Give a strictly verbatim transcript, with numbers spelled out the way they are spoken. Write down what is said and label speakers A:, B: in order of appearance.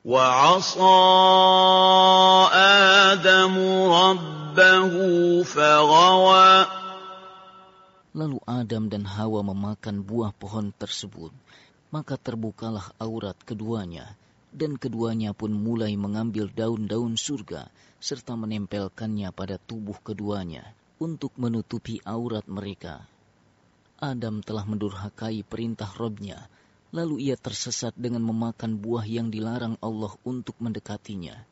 A: وَعَصَىٰ آدَمُ رَبَّهُ فَغَوَىٰ.
B: Lalu Adam dan Hawa memakan buah pohon tersebut, maka terbukalah aurat keduanya, dan keduanya pun mulai mengambil daun-daun surga, serta menempelkannya pada tubuh keduanya, untuk menutupi aurat mereka. Adam telah mendurhakai perintah Rabb-Nya, lalu ia tersesat dengan memakan buah yang dilarang Allah untuk mendekatinya.